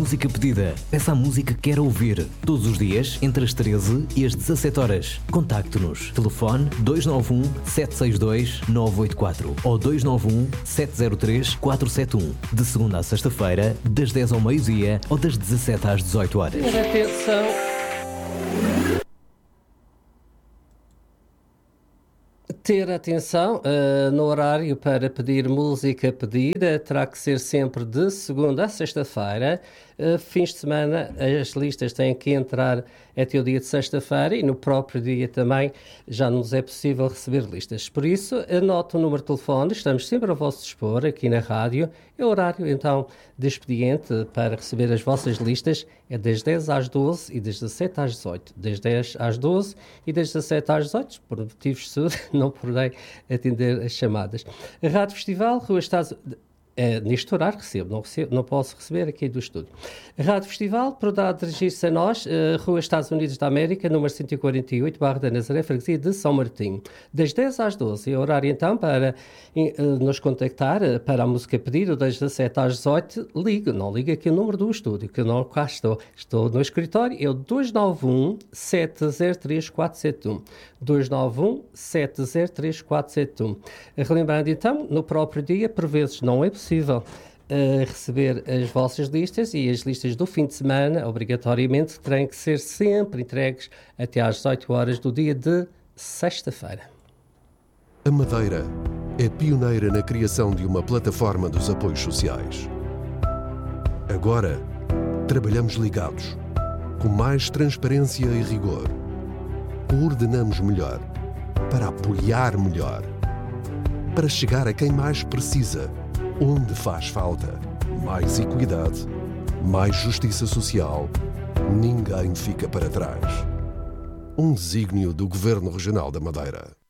música pedida. Peça a música que quer ouvir. Todos os dias, entre as 13 e as 17 horas. Contacte-nos. Telefone 291 762 984 ou 291 703 471. De segunda à sexta-feira, das 10 ao meio-dia ou das 17 às 18 horas. Atenção. Ter atenção no horário para pedir música pedida terá que ser sempre de segunda a sexta-feira. Fins de semana as listas têm que entrar até o dia de sexta-feira e no próprio dia também já nos é possível receber listas. Por isso, anote o número de telefone, estamos sempre a vosso dispor aqui na rádio. É o horário então de expediente para receber as vossas listas, é das 10 às 12 e das 17 às 18. Das 10 às 12 e das 17 às 18, por motivos de saúde, não poderei atender as chamadas. A Rádio Festival, Rua Estados... neste horário não posso receber aqui do estúdio. Rádio Festival, poderá dirigir-se a nós, Rua Estados Unidos da América, número 148, Barra da Nazaré, freguesia de São Martinho. Das 10 às 12, é horário então para nos contactar para a música pedida, das 17 às 18, não liga aqui o número do estúdio, que eu não cá estou no escritório, é o 291 703 471. 291 703 471. Relembrando então, no próprio dia, por vezes não é possível receber as vossas listas e as listas do fim de semana, obrigatoriamente, terão que ser sempre entregues até às 18 horas do dia de sexta-feira. A Madeira é pioneira na criação de uma plataforma dos apoios sociais. Agora, trabalhamos ligados, com mais transparência e rigor. Coordenamos melhor, para apoiar melhor, para chegar a quem mais precisa, onde faz falta. Mais equidade, mais justiça social, ninguém fica para trás. Um desígnio do Governo Regional da Madeira.